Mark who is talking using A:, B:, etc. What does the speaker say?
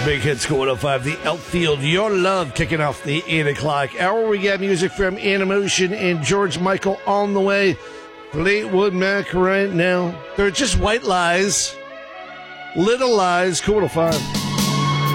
A: Big Hits Cool 105, the Outfield, Your Love, kicking off the 8 o'clock hour. We got music from Animotion and George Michael on the way. Fleetwood Mac right now. They're just white lies, little lies, Cool 105.